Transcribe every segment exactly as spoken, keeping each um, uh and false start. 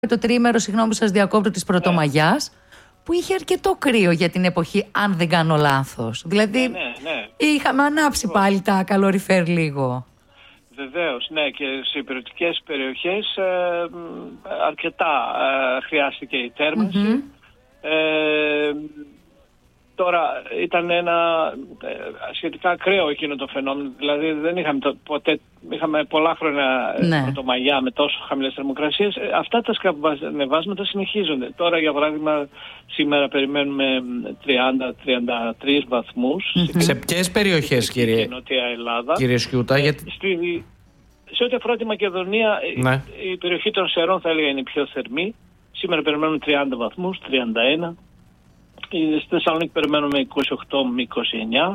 το τριήμερο, συγγνώμη που σας διακόπτω, της Πρωτομαγιάς, που είχε αρκετό κρύο για την εποχή, αν δεν κάνω λάθος. Δηλαδή, ναι, ναι, ναι. είχαμε ανάψει πάλι τα καλοριφέρ λίγο. Βεβαίως, ναι, και σε υπηρετικές περιοχές ε, αρκετά ε, χρειάστηκε η θέρμανση. Mm-hmm. Ε, τώρα ήταν ένα ε, σχετικά ακραίο εκείνο το φαινόμενο, δηλαδή δεν είχαμε το, ποτέ, είχαμε πολλά χρόνια ναι. Πρωτομαγιά με τόσο χαμηλές θερμοκρασίες. Ε, αυτά τα σκαμπανεβάσματα συνεχίζονται. Τώρα για παράδειγμα σήμερα περιμένουμε τριάντα με τριάντα τρεις βαθμούς. Mm-hmm. Σε ποιες περιοχές κύριε, κύριε Σιούτα? Ε, γιατί... στη, σε ό,τι αφορά τη Μακεδονία, ναι. η, η περιοχή των Σερών θα έλεγα είναι πιο θερμή. Σήμερα περιμένουμε τριάντα βαθμούς, τριάντα ένα. Στη Θεσσαλονίκη περιμένουμε είκοσι οκτώ με είκοσι εννιά.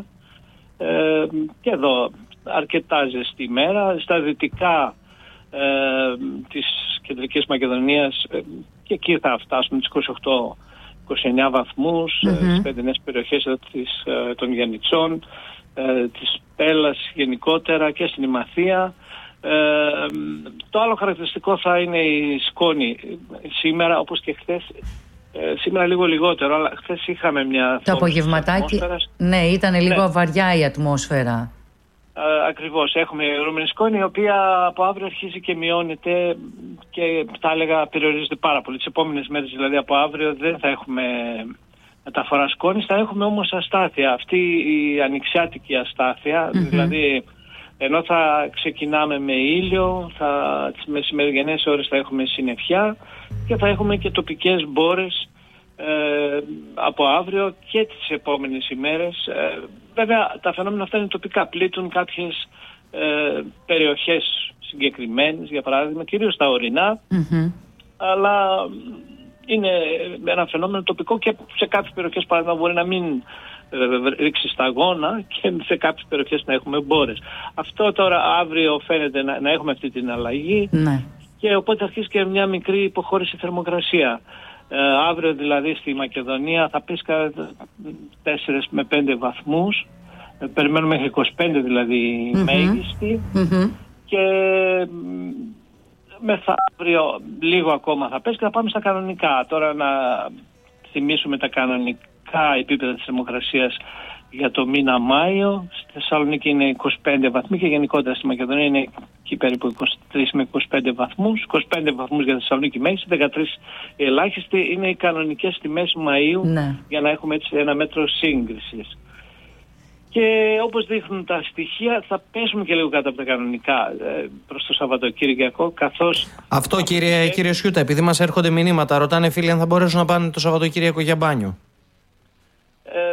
Ε, και εδώ αρκετά ζεστή ημέρα. Στα δυτικά ε, της κεντρικής Μακεδονίας ε, και εκεί θα φτάσουμε τις είκοσι οκτώ με είκοσι εννιά βαθμούς. Mm-hmm. Ε, στις παιδινές περιοχές εδώ, της, ε, των Γιαννιτσών, ε, της Πέλλας γενικότερα και στην Ημαθία. Ε, το άλλο χαρακτηριστικό θα είναι η σκόνη. Σήμερα όπως και χθες, ε, σήμερα λίγο λιγότερο, αλλά χθες είχαμε μια το απογευματάκι, ναι, ήταν λίγο ναι. βαριά η ατμόσφαιρα. Ε, ακριβώς, έχουμε ρουμενή σκόνη η οποία από αύριο αρχίζει και μειώνεται και θα έλεγα περιορίζεται πάρα πολύ. Τις επόμενες μέρες δηλαδή από αύριο δεν θα έχουμε μεταφορά σκόνης, θα έχουμε όμως αστάθεια, αυτή η ανοιξιάτικη αστάθεια, mm-hmm. δηλαδή ενώ θα ξεκινάμε με ήλιο, θα, τις μεσημερινές ώρες θα έχουμε συννεφιά και θα έχουμε και τοπικές μπόρες ε, από αύριο και τις επόμενες ημέρες. Ε, βέβαια τα φαινόμενα αυτά είναι τοπικά, πλήττουν κάποιες ε, περιοχές συγκεκριμένες, για παράδειγμα κυρίως τα ορεινά, mm-hmm. αλλά είναι ένα φαινόμενο τοπικό και σε κάποιες περιοχές παράδειγμα μπορεί να μην ρίξει σταγόνα και σε κάποιες περιοχές να έχουμε μπόρες. Αυτό τώρα αύριο φαίνεται να, να έχουμε αυτή την αλλαγή ναι. και οπότε αρχίσει και μια μικρή υποχώρηση θερμοκρασία. Ε, αύριο δηλαδή στη Μακεδονία θα πέσει κατά τέσσερα με πέντε βαθμούς. Ε, περιμένουμε μέχρι είκοσι πέντε δηλαδή mm-hmm. μέγιστη mm-hmm. και μεθαύριο λίγο ακόμα θα πέσει και θα πάμε στα κανονικά. Τώρα να θυμίσουμε τα κανονικά επίπεδα της θερμοκρασίας για το μήνα Μάιο. Στη Θεσσαλονίκη είναι είκοσι πέντε βαθμοί και γενικότερα στη Μακεδονία είναι εκεί περίπου είκοσι τρεις με είκοσι πέντε βαθμούς. είκοσι πέντε βαθμούς για τη Θεσσαλονίκη μέγιστη, δεκατρείς η ελάχιστη. Είναι οι κανονικές τιμές Μαΐου ναι. για να έχουμε έτσι ένα μέτρο σύγκρισης. Και όπως δείχνουν τα στοιχεία θα πέσουμε και λίγο κάτω από τα κανονικά ε, προς το Σαββατοκύριακο, καθώς... Αυτό κύριε, ε... κύριε Σιούτα, επειδή μας έρχονται μηνύματα, ρωτάνε φίλοι αν θα μπορέσουν να πάνε το Σαββατοκύριακο για μπάνιο. Ε,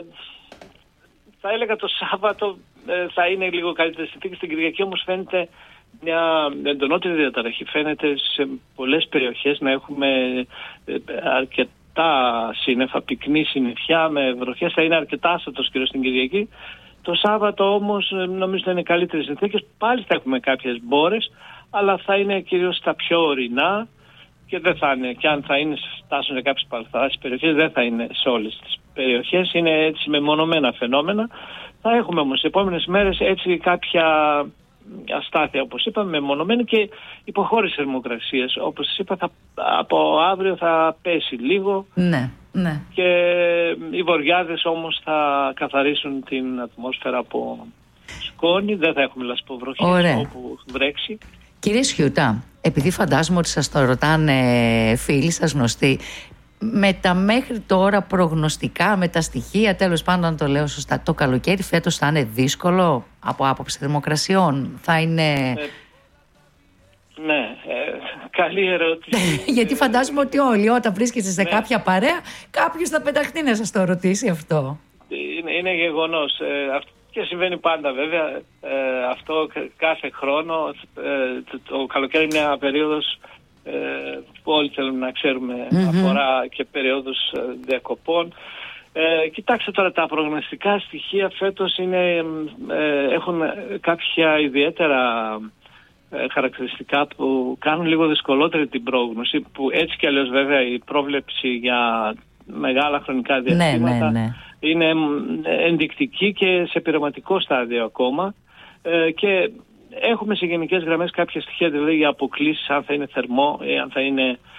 θα έλεγα το Σάββατο ε, θα είναι λίγο καλύτερη συνθήκη. Στην Κυριακή όμως φαίνεται μια εντονότερη διαταραχή. Φαίνεται σε πολλές περιοχές να έχουμε ε, αρκετά σύννεφα, πυκνή συννεφιά με βροχές. Θα είναι αρκετά άστατος κυρίως στην Κυριακή. Το Σάββατο όμως νομίζω θα είναι καλύτερες συνθήκες. Πάλι θα έχουμε κάποιες μπόρες, αλλά θα είναι κυρίως στα πιο ορεινά και δεν θα είναι, και αν θα είναι φτάσουν σε κάποιες παραθαλάσσιες περιοχές, δεν θα είναι σε όλες τις περιοχές. Είναι έτσι μεμονωμένα φαινόμενα. Θα έχουμε όμως τις επόμενες μέρες έτσι κάποια αστάθεια, όπως είπαμε, μεμονωμένη και υποχώρηση θερμοκρασίας. Όπως σας είπα, θα, από αύριο θα πέσει λίγο. Ναι, ναι. Και οι βοριάδες όμως θα καθαρίσουν την ατμόσφαιρα από σκόνη. Δεν θα έχουμε λασποβροχές όπου βρέξει. Κύριε Σιούτα, επειδή φαντάζομαι ότι σας το ρωτάνε φίλοι σας γνωστοί, με τα μέχρι τώρα προγνωστικά, με τα στοιχεία, τέλος πάντων αν το λέω σωστά, το καλοκαίρι φέτος θα είναι δύσκολο από άποψη θερμοκρασιών? Θα είναι... Ε, ναι, ε, καλή ερώτηση. Γιατί φαντάζομαι ότι όλοι όταν βρίσκεστε σε ναι. κάποια παρέα, κάποιος θα πεταχτεί να σας το ρωτήσει αυτό. Είναι, είναι γεγονός. Ε, αυτό και συμβαίνει πάντα βέβαια. Ε, αυτό κάθε χρόνο. Ε, το, το καλοκαίρι είναι μια περίοδος ε, που όλοι θέλουμε να ξέρουμε, mm-hmm. αφορά και περίοδους ε, διακοπών. Ε, κοιτάξτε τώρα, τα προγνωστικά στοιχεία φέτος είναι, ε, έχουν κάποια ιδιαίτερα ε, χαρακτηριστικά που κάνουν λίγο δυσκολότερη την πρόγνωση, που έτσι κι αλλιώς βέβαια η πρόβλεψη για μεγάλα χρονικά διαστήματα ναι, ναι, ναι. είναι ενδεικτική και σε πειραματικό στάδιο ακόμα ε, και έχουμε σε γενικές γραμμές κάποια στοιχεία δηλαδή για αποκλήσεις, αν θα είναι θερμό ή αν θα είναι